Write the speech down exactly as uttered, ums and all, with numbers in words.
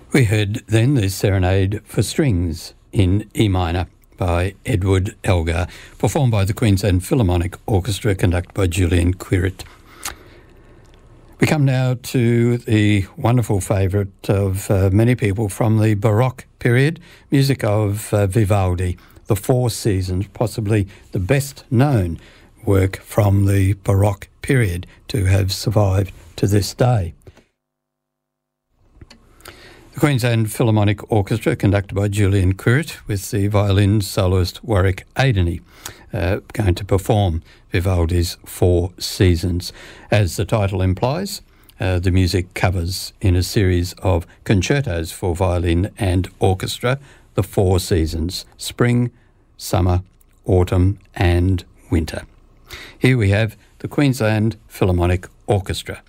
We heard then the Serenade for Strings in E minor by Edward Elgar, performed by the Queensland Philharmonic Orchestra, conducted by Julian Quirit. We come now to the wonderful favourite of uh, many people from the Baroque period, music of uh, Vivaldi, The Four Seasons, possibly the best known work from the Baroque period to have survived to this day. The Queensland Philharmonic Orchestra, conducted by Julian Quirit, with the violin soloist Warwick Aideny, uh, going to perform Vivaldi's Four Seasons. As the title implies, uh, the music covers in a series of concertos for violin and orchestra the four seasons: spring, summer, autumn and winter. Here we have the Queensland Philharmonic Orchestra.